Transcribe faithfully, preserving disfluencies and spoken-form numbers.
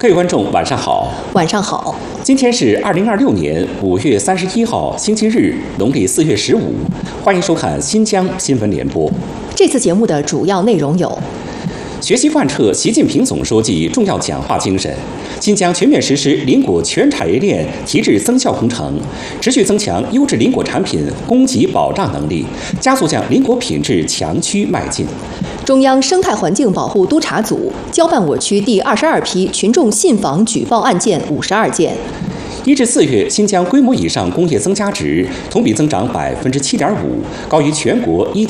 各位观众，晚上好。 晚上好。 今天是二零二六年五月三十一号，星期日，农历四月十五。欢迎收看新疆新闻联播。 这次节目的主要内容有： 学习贯彻习近平总书记重要讲话精神，新疆全面实施林果全产业链提质增效工程，持续增强优质林果产品供给保障能力，加速向林果品质强区迈进。 中央生态环境保护督察组交办我区第二十二批群众信访举报案件五十二件。 一至四月，新疆规模以上工业增加值同比增长百分之七点五，高于全国一。